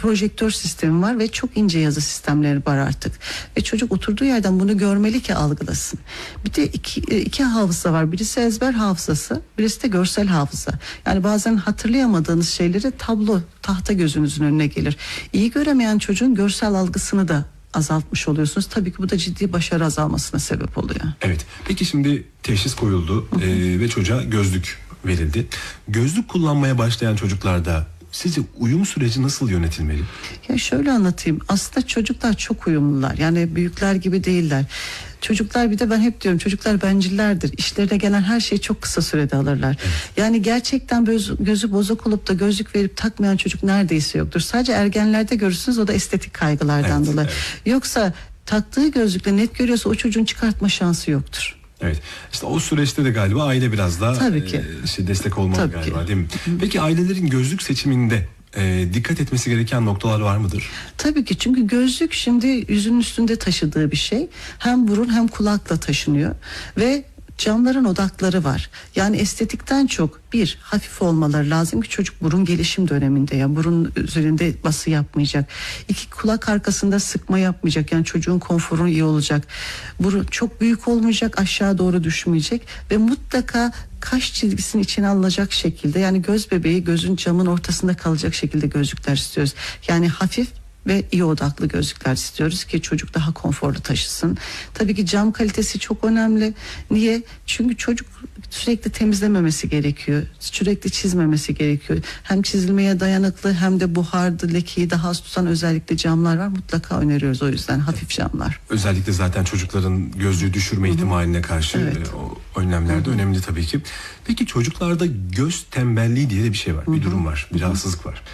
projektör sistemi var ve çok ince yazı sistemleri var artık. Ve çocuk oturduğu yerden bunu görmeli ki algılasın. Bir de iki hafıza var. Birisi ezber hafızası, birisi de görsel hafıza. Yani bazen hatırlayamadığınız şeyleri tablo, tahta gözünüzün önüne gelir. İyi göremeyen çocuğun görsel algısını da azaltmış oluyorsunuz. Tabii ki bu da ciddi başarı azalmasına sebep oluyor. Evet. Peki şimdi teşhis koyuldu ve çocuğa gözlük verildi. Gözlük kullanmaya başlayan çocuklarda sizce uyum süreci nasıl yönetilmeli? Ya şöyle anlatayım. Aslında çocuklar çok uyumlular. Yani büyükler gibi değiller. Çocuklar, bir de ben hep diyorum, çocuklar bencillerdir. İşlerine gelen her şeyi çok kısa sürede alırlar. Evet. Yani gerçekten gözü bozuk olup da gözlük verip takmayan çocuk neredeyse yoktur. Sadece ergenlerde görürsünüz, o da estetik kaygılardan dolayı. Evet. Yoksa taktığı gözlükle net görüyorsa o çocuğun çıkartma şansı yoktur. Evet. İşte o süreçte de galiba aile biraz daha destek olmalı galiba, değil mi? Peki ailelerin gözlük seçiminde dikkat etmesi gereken noktalar var mıdır? Tabii ki, çünkü gözlük şimdi yüzünün üstünde taşıdığı bir şey. Hem burun hem kulakla taşınıyor ve camların odakları var. Yani estetikten çok hafif olmaları lazım ki çocuk burun gelişim döneminde, yani burun üzerinde bası yapmayacak. 2, kulak arkasında sıkma yapmayacak. Yani çocuğun konforu iyi olacak. Burun çok büyük olmayacak, aşağı doğru düşmeyecek ve mutlaka kaş çizgisinin içine alınacak şekilde, yani göz bebeği gözün camın ortasında kalacak şekilde gözlükler istiyoruz. Yani hafif ve iyi odaklı gözlükler istiyoruz ki çocuk daha konforlu taşısın. Tabii ki cam kalitesi çok önemli. Niye? Çünkü çocuk sürekli temizlememesi gerekiyor. Sürekli çizmemesi gerekiyor. Hem çizilmeye dayanıklı hem de buharlı, lekeyi daha az tutan özellikle camlar var. Mutlaka öneriyoruz o yüzden hafif camlar. Özellikle zaten çocukların gözlüğü düşürme ihtimaline karşı o önlemler de önemli tabii ki. Peki çocuklarda göz tembelliği diye de bir şey var. Bir durum var. Bir rahatsızlık var.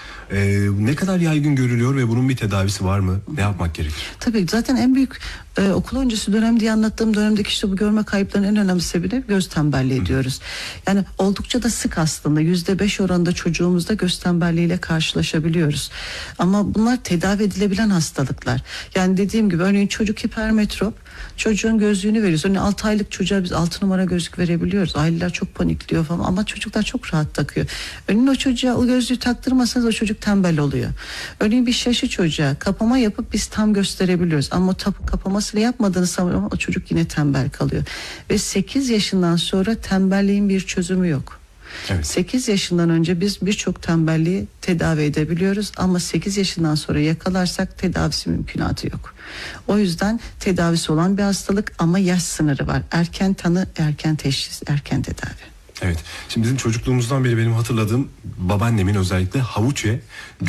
Ne kadar yaygın görülüyor ve bunun bir tedavisi var mı? Ne yapmak gerekir? Tabii zaten en büyük okul öncesi dönem diye anlattığım dönemdeki işte bu görme kayıplarının en önemli sebebi göz tembelliği diyoruz. Yani oldukça da sık aslında %5 oranında çocuğumuzda göz tembelliğiyle karşılaşabiliyoruz. Ama bunlar tedavi edilebilen hastalıklar. Yani dediğim gibi örneğin çocuk hipermetrop, çocuğun gözlüğünü veriyoruz. Örneğin 6 aylık çocuğa biz 6 numara gözlük verebiliyoruz. Aileler çok panikliyor falan ama çocuklar çok rahat takıyor. Örneğin o çocuğa o gözlüğü taktırmasanız o çocuk tembel oluyor. Örneğin bir şaşı çocuğa kapama yapıp biz tam gösterebiliyoruz. Ama o kapamasını yapmadığınız zaman o çocuk yine tembel kalıyor. Ve 8 yaşından sonra tembelliğin bir çözümü yok. Evet. 8 yaşından önce biz birçok tembelliği tedavi edebiliyoruz ama 8 yaşından sonra yakalarsak tedavisi mümkünatı yok. O yüzden tedavisi olan bir hastalık ama yaş sınırı var. Erken tanı, erken teşhis, erken tedavi. Evet. Şimdi bizim çocukluğumuzdan beri benim hatırladığım babaannemin özellikle havuç ye,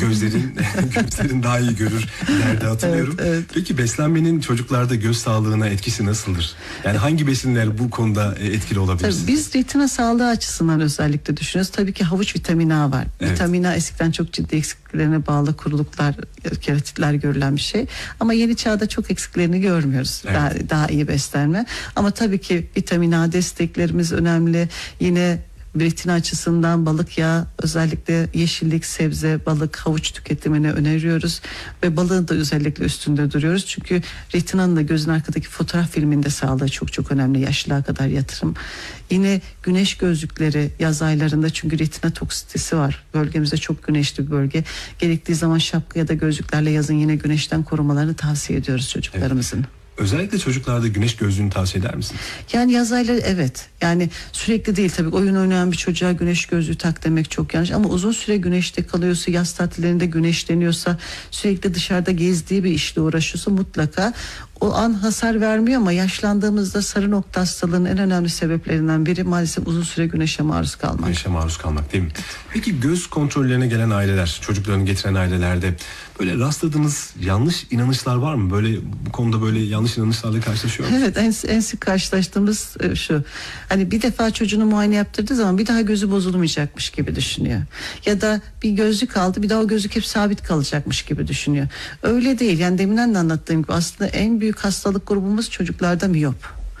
gözlerin daha iyi görür derdi, hatırlıyorum. Evet. Peki beslenmenin çocuklarda göz sağlığına etkisi nasıldır? Yani hangi besinler bu konuda etkili olabilir? Tabii biz retina sağlığı açısından özellikle düşünüyoruz. Tabii ki havuç vitamin A var. Evet. Vitamin A eskiden çok ciddi eksikliklerine bağlı kuruluklar, keratitler görülen bir şey. Ama yeni çağda çok eksiklerini görmüyoruz. Evet. Daha iyi beslenme. Ama tabii ki vitamin A desteklerimiz önemli. Yine retina açısından balık yağı, özellikle yeşillik, sebze, balık, havuç tüketimini öneriyoruz ve balığın da özellikle üstünde duruyoruz. Çünkü retinanın da gözün arkadaki fotoğraf filminde sağlığı çok çok önemli, yaşlılığa kadar yatırım. Yine güneş gözlükleri yaz aylarında, çünkü retina toksitesi var. Bölgemizde çok güneşli bir bölge. Gerektiği zaman şapka ya da gözlüklerle yazın yine güneşten korumalarını tavsiye ediyoruz çocuklarımızın. Evet. Özellikle çocuklarda güneş gözlüğünü tavsiye eder misiniz? Yani yaz ayları evet. Yani sürekli değil tabii. Oyun oynayan bir çocuğa güneş gözlüğü tak demek çok yanlış. Ama uzun süre güneşte kalıyorsa, yaz tatillerinde güneşleniyorsa, sürekli dışarıda gezdiği bir işle uğraşıyorsa mutlaka o an hasar vermiyor ama yaşlandığımızda sarı nokta hastalığının en önemli sebeplerinden biri maalesef uzun süre güneşe maruz kalmak. Güneşe maruz kalmak, değil mi? Peki göz kontrollerine gelen aileler, çocuklarını getiren ailelerde böyle rastladığınız yanlış inanışlar var mı? Böyle bu konuda böyle yanlış inanışlarla karşılaşıyor musunuz? Evet, en sık karşılaştığımız şu. Hani bir defa çocuğunu muayene yaptırdığı zaman bir daha gözü bozulmayacakmış gibi düşünüyor. Ya da bir gözlük aldı, bir daha o gözlük hep sabit kalacakmış gibi düşünüyor. Öyle değil. Yani deminden de anlattığım gibi aslında en büyük hastalık grubumuz çocuklarda miyop.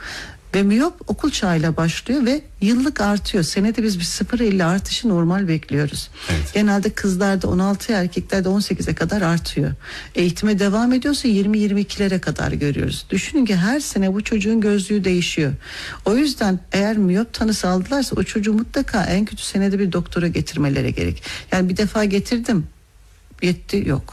Ve miyop okul çağıyla başlıyor ve yıllık artıyor. Senede biz bir 0,50 artışı normal bekliyoruz. Evet. Genelde kızlarda 16'ya, erkeklerde 18'e kadar artıyor. Eğitime devam ediyorsa 20-22'lere kadar görüyoruz. Düşünün ki her sene bu çocuğun gözlüğü değişiyor. O yüzden eğer miyop tanısı aldılarsa o çocuğu mutlaka en kötü senede bir doktora getirmeleri gerek. Yani bir defa getirdim, yetti, yok.